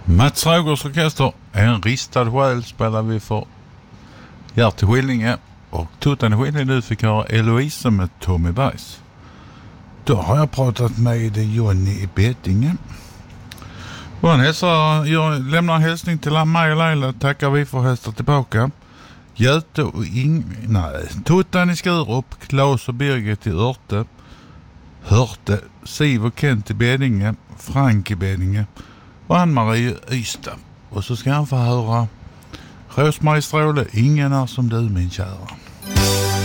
Mats Rågårds orkester, en ristad själ, spelar vi för Gert Skillinge. Och Tutan Skillinge nu fick höra Eloise med Tommy Bergs. Då har jag pratat med Jonny i Betinge. Och han lämnar en hälsning till mig och Leila. Tackar vi för hästar tillbaka. Göte och Tutan i Skurup, Claes och Birgit i Örte. Hörte Siv och Kent i Bedinge, Frank i Bedinge och Ann-Marie i Ystad. Och så ska han få höra Rosmarie Stråle, ingen är som du min kära.